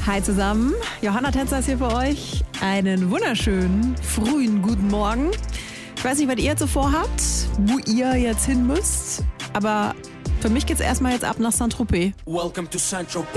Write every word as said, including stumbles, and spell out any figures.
Hi zusammen, Johanna Tänzer ist hier für euch. Einen wunderschönen, frühen guten Morgen. Ich weiß nicht, was ihr jetzt so vorhabt, wo ihr jetzt hin müsst, aber für mich geht's erstmal jetzt ab nach Saint-Tropez. Welcome to Saint-Tropez.